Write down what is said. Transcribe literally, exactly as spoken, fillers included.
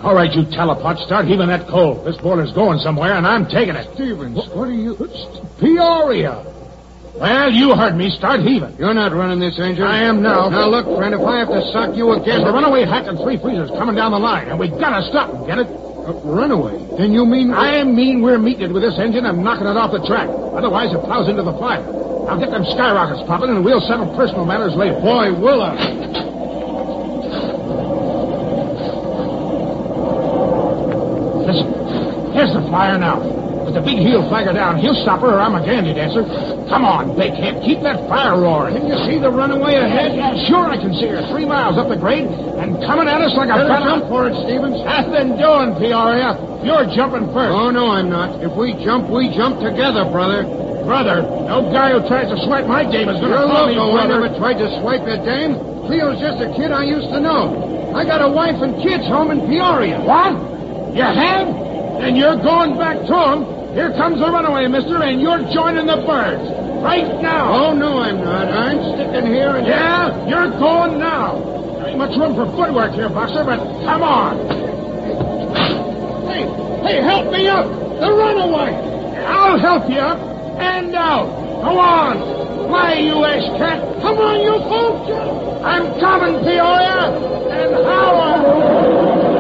All right, you talipot, start heaving that coal. This boiler's going somewhere, and I'm taking it. Stevens, what are you... Peoria. Well, you heard me. Start heaving. You're not running this engine. I am now. Now, look, friend, if I have to sock you again... There's a runaway hack and three freezers coming down the line, and we gotta stop them, get it? Uh, runaway? Then you mean... I mean we're meeting it with this engine and knocking it off the track. Otherwise, it plows into the fire. I'll get them skyrockets popping, and we'll settle personal matters later. Boy, will I. Listen, here's the flyer now. With the big heel flagger down, he'll stop her or I'm a gandy dancer. Come on, Bakehead, keep that fire roaring. Can you see the runaway ahead? Yeah, yeah, sure I can see her. Three miles up the grade and coming at us like a... Better jump for it, Stevens. Nothing doing, Peoria. You're jumping first. Oh, no, I'm not. If we jump, we jump together, brother. Brother? No guy who tries to swipe my dame is going to call me loco. I brother. never tried to swipe your dame. Cleo's just a kid I used to know. I got a wife and kids home in Peoria. What? You have? Then you're going back to them. Here comes the runaway, mister, and you're joining the birds. Right now. Oh, no, I'm not. I'm sticking here and... Yeah, you're going now. There ain't much room for footwork here, Boxer, but come on. Hey, hey, help me up. The runaway. I'll help you up and out. Go on. Fly, you ash-cat. Come on, you folks. I'm coming, Peoria. And how...